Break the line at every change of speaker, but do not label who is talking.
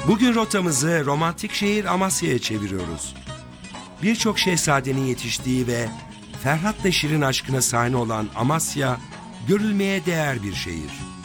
Bugün rotamızı romantik şehir Amasya'ya çeviriyoruz. Birçok şehzadenin yetiştiği ve Ferhat'la Şirin aşkına sahne olan Amasya, görülmeye değer bir şehir.